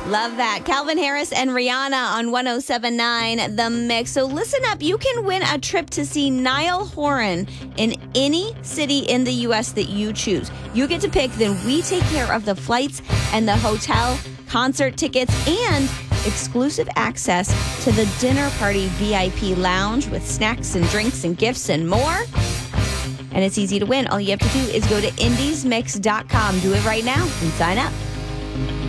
Love that. Calvin Harris and Rihanna on 1079 The Mix. So listen up. You can win a trip to see Niall Horan in any city in the U.S. that you choose. You get to pick, then we take care of the flights and the hotel, concert tickets, and exclusive access to the dinner party VIP lounge with snacks and drinks and gifts and more. And it's easy to win. All you have to do is go to indiesmix.com. Do it right now and sign up.